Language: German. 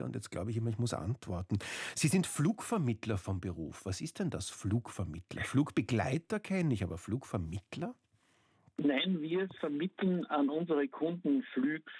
Und jetzt glaube ich immer, ich muss antworten. Sie sind Flugvermittler vom Beruf. Was ist denn das Flugvermittler? Flugbegleiter kenne ich, aber Flugvermittler? Nein, wir vermitteln an unsere Kunden